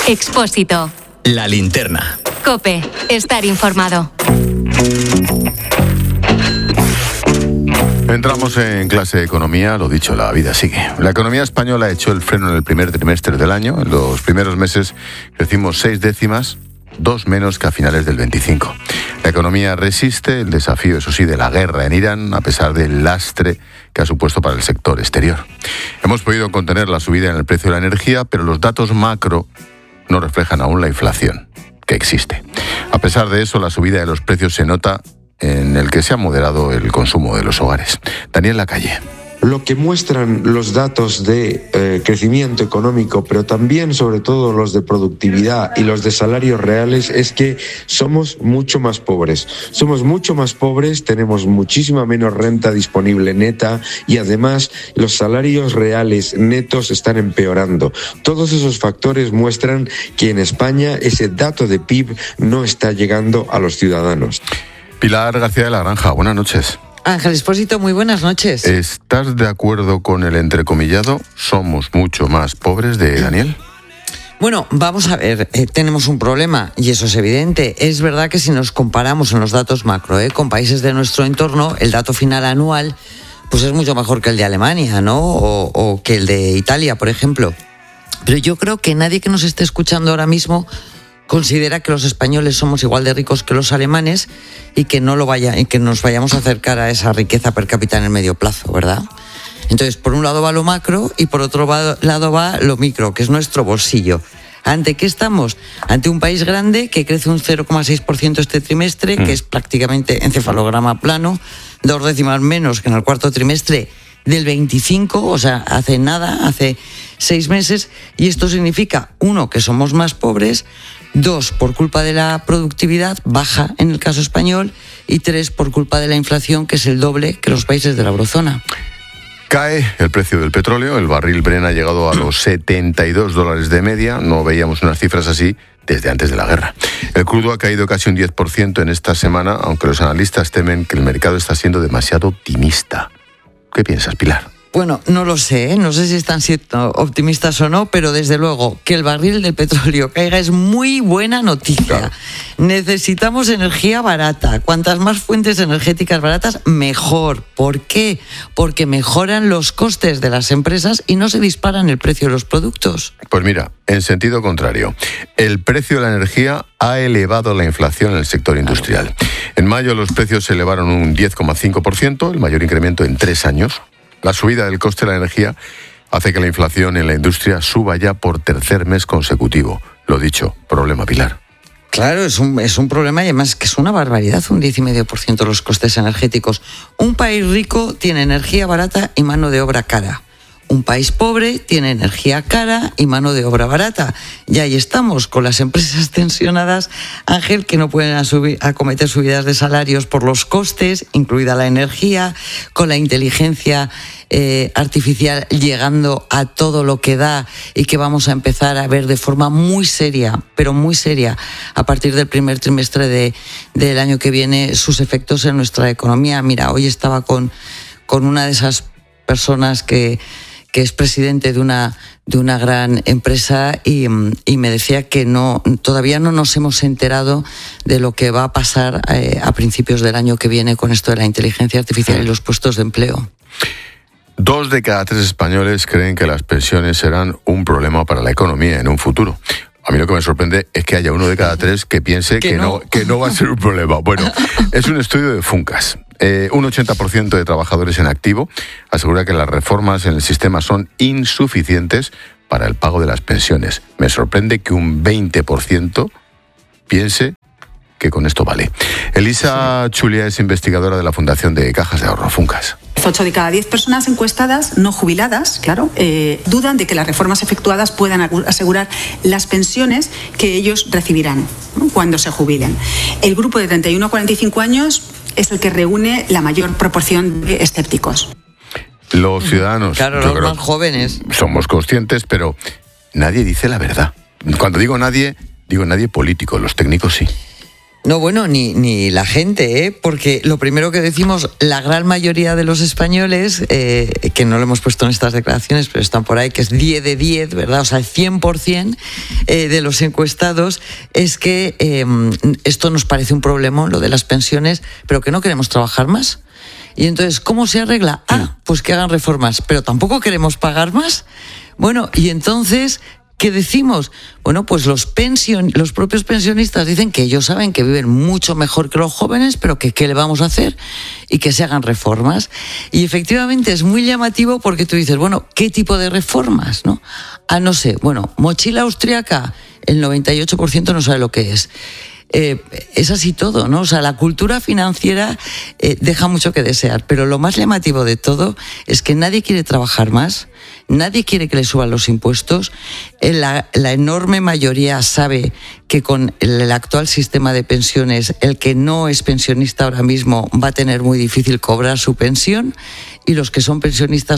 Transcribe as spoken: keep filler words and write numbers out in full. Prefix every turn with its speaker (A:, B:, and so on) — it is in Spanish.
A: Expósito.
B: La linterna.
A: COPE. Estar informado.
C: Entramos en clase de economía, lo dicho, la vida sigue. La economía española echó el freno en el primer trimestre del año. En los primeros meses crecimos seis décimas, dos menos que a finales del veinticinco. La economía resiste el desafío, eso sí, de la guerra en Irán, a pesar del lastre que ha supuesto para el sector exterior. Hemos podido contener la subida en el precio de la energía, pero los datos macro no reflejan aún la inflación que existe. A pesar de eso, la subida de los precios se nota en el que se ha moderado el consumo de los hogares. Daniel Lacalle.
D: Lo que muestran los datos de eh, crecimiento económico, pero también, sobre todo, los de productividad y los de salarios reales, es que somos mucho más pobres. Somos mucho más pobres, tenemos muchísima menos renta disponible neta y, además, los salarios reales netos están empeorando. Todos esos factores muestran que en España ese dato de P I B no está llegando a los ciudadanos.
C: Pilar García de la Granja, buenas noches.
E: Ángel Expósito, muy buenas noches.
C: ¿Estás de acuerdo con el entrecomillado "somos mucho más pobres" de Daniel?
E: Bueno, vamos a ver, eh, tenemos un problema y eso es evidente. Es verdad que si nos comparamos en los datos macro eh, con países de nuestro entorno, el dato final anual pues es mucho mejor que el de Alemania, ¿no? O, o que el de Italia, por ejemplo. Pero yo creo que nadie que nos esté escuchando ahora mismo considera que los españoles somos igual de ricos que los alemanes y que no lo vaya, y que nos vayamos a acercar a esa riqueza per cápita en el medio plazo, ¿verdad? Entonces, por un lado va lo macro y por otro lado va lo micro, que es nuestro bolsillo. ¿Ante qué estamos? Ante un país grande que crece un cero coma seis por ciento este trimestre, mm. que es prácticamente encefalograma plano, dos décimas menos que en el cuarto trimestre del veinticinco, o sea, hace nada, hace seis meses, y esto significa, uno, que somos más pobres, dos, por culpa de la productividad baja en el caso español, y tres, por culpa de la inflación, que es el doble que los países de la eurozona.
C: Cae el precio del petróleo, el barril Brent ha llegado a los setenta y dos dólares de media, no veíamos unas cifras así desde antes de la guerra. El crudo ha caído casi un diez por ciento en esta semana, aunque los analistas temen que el mercado está siendo demasiado optimista. ¿Qué piensas, Pilar?
E: Bueno, no lo sé, ¿eh? No sé si están siendo optimistas o no, pero desde luego que el barril del petróleo caiga es muy buena noticia. Claro. Necesitamos energía barata. Cuantas más fuentes energéticas baratas, mejor. ¿Por qué? Porque mejoran los costes de las empresas y no se disparan el precio de los productos.
C: Pues mira, en sentido contrario, el precio de la energía ha elevado la inflación en el sector industrial. En mayo los precios se elevaron un diez coma cinco por ciento, el mayor incremento en tres años. La subida del coste de la energía hace que la inflación en la industria suba ya por tercer mes consecutivo. Lo dicho, problema, Pilar.
E: Claro, es un, es un problema y además que es una barbaridad, un diez coma cinco por ciento los costes energéticos. Un país rico tiene energía barata y mano de obra cara. Un país pobre tiene energía cara y mano de obra barata. Y ahí estamos, con las empresas tensionadas, Ángel, que no pueden asumir, acometer subidas de salarios por los costes, incluida la energía, con la inteligencia eh, artificial llegando a todo lo que da y que vamos a empezar a ver de forma muy seria, pero muy seria, a partir del primer trimestre de, del año que viene, sus efectos en nuestra economía. Mira, hoy estaba con, con una de esas personas que... que es presidente de una de una gran empresa y, y me decía que no todavía no nos hemos enterado de lo que va a pasar eh, a principios del año que viene con esto de la inteligencia artificial y los puestos de empleo.
C: Dos de cada tres españoles creen que las pensiones serán un problema para la economía en un futuro. A mí lo que me sorprende es que haya uno de cada tres que piense que, que, no. no, que no va a ser un problema. Bueno, es un estudio de Funcas. Eh, un ochenta por ciento de trabajadores en activo asegura que las reformas en el sistema son insuficientes para el pago de las pensiones. Me sorprende que un veinte por ciento piense que con esto vale. Elisa sí. Chulia es investigadora de la Fundación de Cajas de Ahorro, Funcas.
F: ocho de cada diez personas encuestadas, no jubiladas, claro, eh, dudan de que las reformas efectuadas puedan asegurar las pensiones que ellos recibirán, ¿no?, cuando se jubilen. El grupo de treinta y uno a cuarenta y cinco años es el que reúne la mayor proporción de escépticos.
C: Los ciudadanos,
E: claro, los más jóvenes,
C: somos conscientes, pero nadie dice la verdad. Cuando digo nadie, digo nadie político, los técnicos sí.
E: No, bueno, ni, ni la gente, ¿eh? Porque lo primero que decimos, la gran mayoría de los españoles, eh, que no lo hemos puesto en estas declaraciones, pero están por ahí, que es diez de diez, ¿verdad? O sea, el cien por ciento eh, de los encuestados, es que eh, esto nos parece un problema, lo de las pensiones, pero que no queremos trabajar más. Y entonces, ¿cómo se arregla? Ah, pues que hagan reformas, pero tampoco queremos pagar más. Bueno, y entonces, ¿qué decimos? Bueno, pues los pension, los propios pensionistas dicen que ellos saben que viven mucho mejor que los jóvenes, pero que ¿qué le vamos a hacer? Y que se hagan reformas. Y efectivamente es muy llamativo porque tú dices, bueno, ¿qué tipo de reformas? ¿No? Ah, no sé, bueno, mochila austriaca, el noventa y ocho por ciento no sabe lo que es. Eh, es así todo, ¿no? O sea, la cultura financiera eh, deja mucho que desear, pero lo más llamativo de todo es que nadie quiere trabajar más, nadie quiere que le suban los impuestos, eh, la, la enorme mayoría sabe que con el, el actual sistema de pensiones, el que no es pensionista ahora mismo va a tener muy difícil cobrar su pensión, y los que son pensionistas